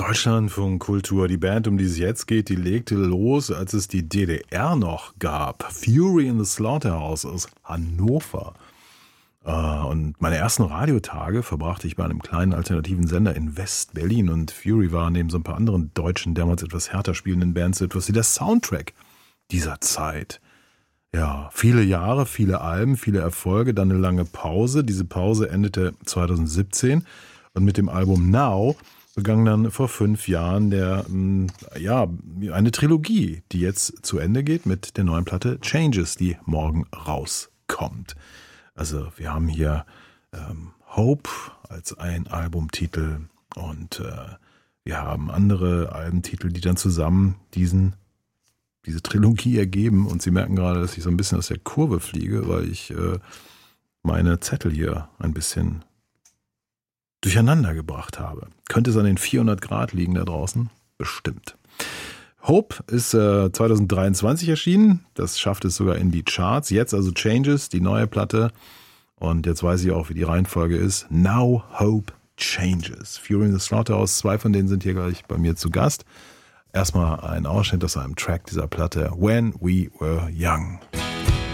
Deutschlandfunk-Kultur. Die Band, um die es jetzt geht, die legte los, als es die DDR noch gab. Fury in the Slaughterhouse aus Hannover. Und meine ersten Radiotage verbrachte ich bei einem kleinen alternativen Sender in West-Berlin. Und Fury war neben so ein paar anderen deutschen, damals etwas härter spielenden Bands etwas wie der Soundtrack dieser Zeit. Ja, viele Jahre, viele Alben, viele Erfolge, dann eine lange Pause. Diese Pause endete 2017 und mit dem Album Now begann dann vor 5 Jahren eine Trilogie, die jetzt zu Ende geht mit der neuen Platte Changes, die morgen rauskommt. Also wir haben hier Hope als ein Albumtitel und wir haben andere Albumtitel, die dann zusammen diese Trilogie ergeben. Und Sie merken gerade, dass ich so ein bisschen aus der Kurve fliege, weil ich meine Zettel hier ein bisschen durcheinander gebracht habe. Könnte es an den 400 Grad liegen da draußen? Bestimmt. Hope ist 2023 erschienen. Das schafft es sogar in die Charts. Jetzt also Changes, die neue Platte. Und jetzt weiß ich auch, wie die Reihenfolge ist. Now Hope Changes. Fury in the Slaughterhouse. 2 von denen sind hier gleich bei mir zu Gast. Erstmal ein Ausschnitt aus einem Track dieser Platte. When We Were Young.